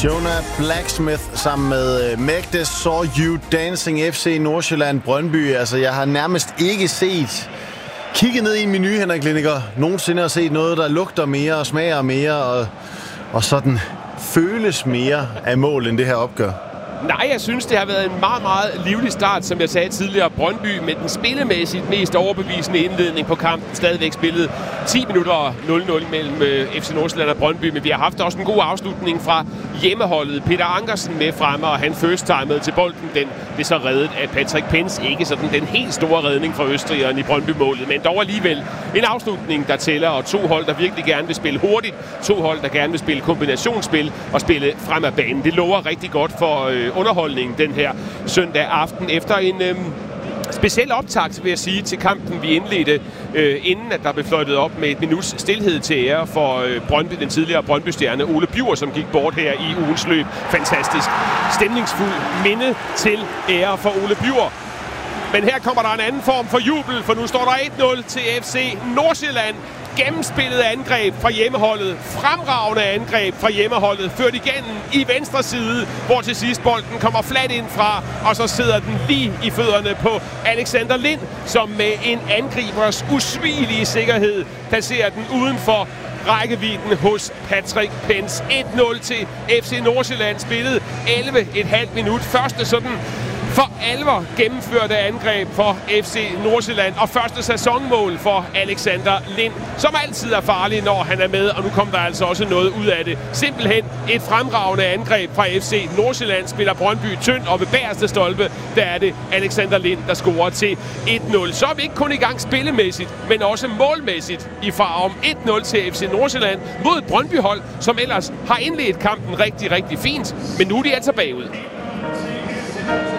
Jonah Blacksmith sammen med Magda Saw You Dancing FC Nordsjælland Brøndby. Altså, jeg har nærmest ikke kigget ned i en menu, Henrik Lindiger, nogensinde har set noget, der lugter mere og smager mere og sådan føles mere af mål, end det her opgør. Nej, jeg synes, det har været en meget, meget livlig start, som jeg sagde tidligere. Brøndby med den spillemæssigt mest overbevisende indledning på kampen. Stadigvæk spillet 10 minutter 0-0 mellem FC Nordsjælland og Brøndby, men vi har haft også en god afslutning fra hjemmeholdet. Peter Ankersen med fremme, og han first-timede til bolden. Den blev så reddet af Patrick Pence. Ikke sådan den helt store redning fra østrigeren i Brøndby-målet, men dog alligevel en afslutning, der tæller, og to hold, der virkelig gerne vil spille hurtigt. To hold, der gerne vil spille kombinationsspil og spille frem af banen. Det lover rigtig godt for underholdning den her søndag aften. Efter en speciel optakt, vil jeg sige, til kampen, vi indledte, inden at der blev fløjtet op med et minuts stilhed til ære for Brøndby, den tidligere Brøndby-stjerne Ole Bjur, som gik bort her i ugens løb. Fantastisk stemningsfuld minde til ære for Ole Bjur. Men her kommer der en anden form for jubel, for nu står der 1-0 til FC Nordsjælland. Gennemspillet angreb fra hjemmeholdet. Fremragende angreb fra hjemmeholdet. Ført igennem i venstre side, hvor til sidst bolden kommer fladt ind fra, og så sidder den lige i fødderne på Alexander Lind, som med en angribers usvigelige sikkerhed placerer den uden for rækkevidden hos Patrick Pence. 1-0 til FC Nordsjælland. Spillet 11,5 minut. Første sådan for alvor gennemførte angreb for FC Nordsjælland, og første sæsonmål for Alexander Lind, som altid er farlig, når han er med, og nu kom der altså også noget ud af det. Simpelthen et fremragende angreb fra FC Nordsjælland. Spiller Brøndby tynd, og ved bagerste stolpe, der er det Alexander Lind, der scorer til 1-0. Så er vi ikke kun i gang spillemæssigt, men også målmæssigt i far om 1-0 til FC Nordsjælland mod et Brøndby-hold, som ellers har indledt kampen rigtig, rigtig fint, men nu er de altså bagud.